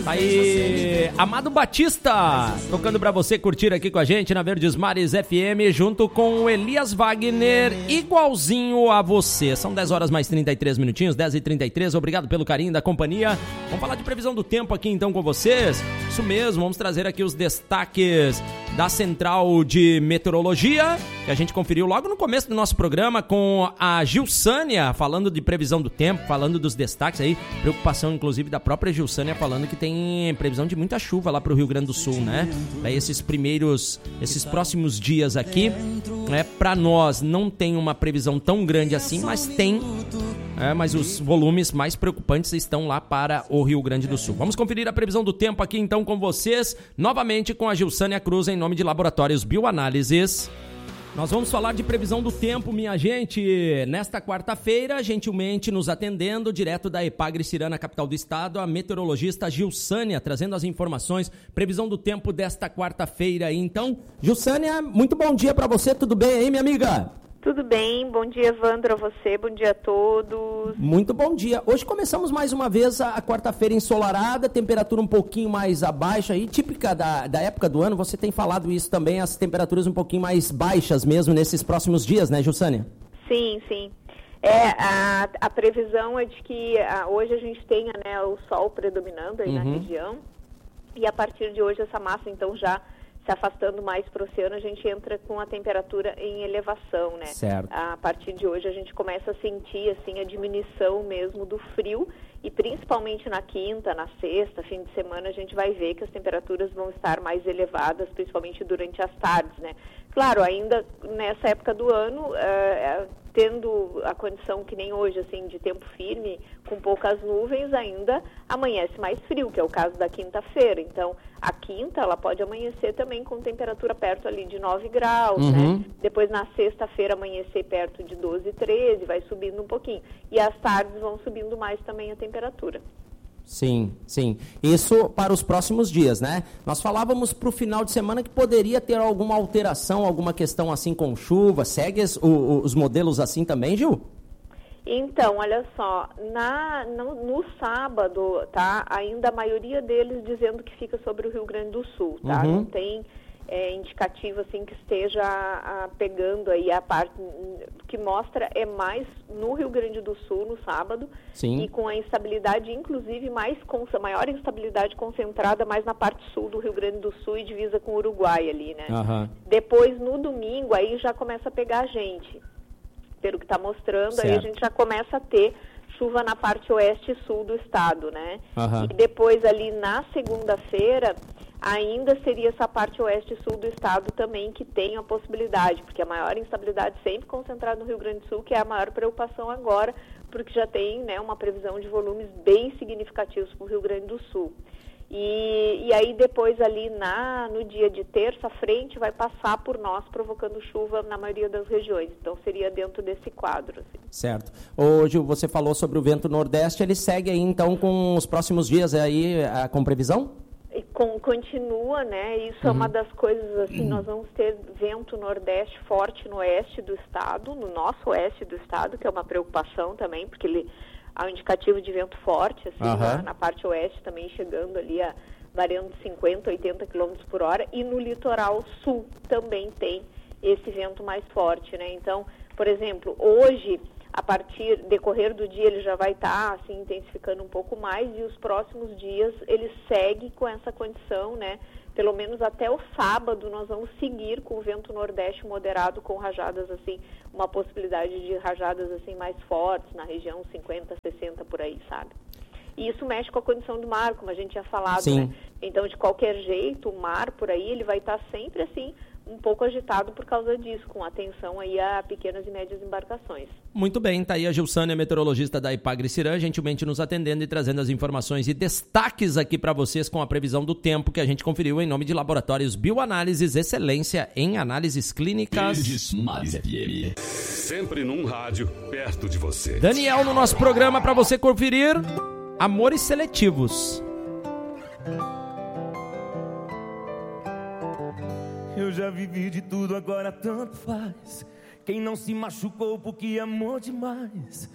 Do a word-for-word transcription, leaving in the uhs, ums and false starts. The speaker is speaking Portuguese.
Tá aí, Amado Batista, tocando pra você curtir aqui com a gente na Verdes Mares F M, junto com o Elias Wagner, igualzinho a você. São dez horas mais trinta e três minutinhos, dez e trinta e três, obrigado pelo carinho da companhia. Vamos falar de previsão do tempo aqui então com vocês. Isso mesmo, vamos trazer aqui os destaques da Central de Meteorologia, que a gente conferiu logo no começo do nosso programa com a Gilsânia, falando de previsão do tempo, falando dos destaques aí, preocupação inclusive da própria Gilsânia, falando que tem previsão de muita chuva lá pro Rio Grande do Sul, né? Daí esses primeiros, esses próximos dias aqui, né, pra nós não tem uma previsão tão grande assim, mas tem, é, mas os volumes mais preocupantes estão lá para o Rio Grande do Sul. Vamos conferir a previsão do tempo aqui então com vocês, novamente com a Gilsânia Cruz, em nome de Laboratórios Bioanálises. Nós vamos falar de previsão do tempo, minha gente. Nesta quarta-feira, gentilmente nos atendendo, direto da Epagre Cirana, capital do estado, a meteorologista Gilsânia, trazendo as informações, previsão do tempo desta quarta-feira. Então, Gilsânia, muito bom dia para você, tudo bem aí, minha amiga? Tudo bem, bom dia, Evandro, a você, bom dia a todos. Muito bom dia. Hoje começamos mais uma vez a, a quarta-feira ensolarada, temperatura um pouquinho mais abaixo aí, típica da, da época do ano, você tem falado isso também, as temperaturas um pouquinho mais baixas mesmo nesses próximos dias, né, Gilsânia? Sim, sim. É, a, a previsão é de que a, hoje a gente tenha, né, o sol predominando aí uhum. na região, e a partir de hoje essa massa então já se afastando mais para o oceano, a gente entra com a temperatura em elevação, né? Certo. A partir de hoje a gente começa a sentir, assim, a diminuição mesmo do frio e principalmente na quinta, na sexta, fim de semana, a gente vai ver que as temperaturas vão estar mais elevadas, principalmente durante as tardes, né? Claro, ainda nessa época do ano, é, tendo a condição que nem hoje, assim, de tempo firme, com poucas nuvens, ainda amanhece mais frio, que é o caso da quinta-feira. Então, a quinta, ela pode amanhecer também com temperatura perto ali de nove graus, uhum. né? Depois, na sexta-feira, amanhecer perto de doze, treze, vai subindo um pouquinho. E as tardes vão subindo mais também a temperatura. Sim, sim. Isso para os próximos dias, né? Nós falávamos para o final de semana que poderia ter alguma alteração, alguma questão assim com chuva. Segue os, os modelos assim também, Gil? Então, olha só, na, no, no sábado, tá? Ainda a maioria deles dizendo que fica sobre o Rio Grande do Sul, tá? Uhum. Não tem é, indicativo assim que esteja a, a, pegando aí a parte que mostra é mais no Rio Grande do Sul no sábado. Sim. E com a instabilidade, inclusive, mais maior instabilidade concentrada mais na parte sul do Rio Grande do Sul e divisa com o Uruguai ali, né? Uhum. Depois, no domingo, aí já começa a pegar a gente. Pelo que está mostrando, certo. Aí a gente já começa a ter chuva na parte oeste e sul do estado, né? Uhum. E depois ali na segunda-feira, ainda seria essa parte oeste e sul do estado também que tem a possibilidade, porque a maior instabilidade sempre concentrada no Rio Grande do Sul, que é a maior preocupação agora, porque já tem, né, uma previsão de volumes bem significativos para o Rio Grande do Sul. E, e aí depois ali na, no dia de terça, a frente vai passar por nós, provocando chuva na maioria das regiões. Então seria dentro desse quadro. Assim. Certo. Hoje você falou sobre o vento nordeste, ele segue aí então com os próximos dias aí com previsão? E com, continua, né? Isso uhum. é uma das coisas, assim, uhum. nós vamos ter vento nordeste forte no oeste do estado, no nosso oeste do estado, que é uma preocupação também, porque ele há um indicativo de vento forte, assim, uhum. na, na parte oeste também chegando ali a variando de cinquenta, oitenta quilômetros por hora, e no litoral sul também tem esse vento mais forte, né? Então, por exemplo, hoje, a partir, decorrer do dia, ele já vai estar, tá, assim, intensificando um pouco mais, e os próximos dias ele segue com essa condição, né? Pelo menos até o sábado nós vamos seguir com o vento nordeste moderado, com rajadas, assim, uma possibilidade de rajadas, assim, mais fortes, na região cinquenta, sessenta, por aí, sabe? E isso mexe com a condição do mar, como a gente tinha falado, Sim. né? Então, de qualquer jeito, o mar por aí, ele vai estar sempre, assim, um pouco agitado por causa disso, com atenção aí a pequenas e médias embarcações. Muito bem, tá aí a Gilsânia, meteorologista da Epagre Cirã, gentilmente nos atendendo e trazendo as informações e destaques aqui para vocês com a previsão do tempo que a gente conferiu em nome de Laboratórios Bioanálises, excelência em análises clínicas. Verdes Mares F M. Sempre num rádio perto de você. Daniel no nosso programa para você conferir Amores Seletivos. Eu já vivi de tudo, agora tanto faz. Quem não se machucou porque amou demais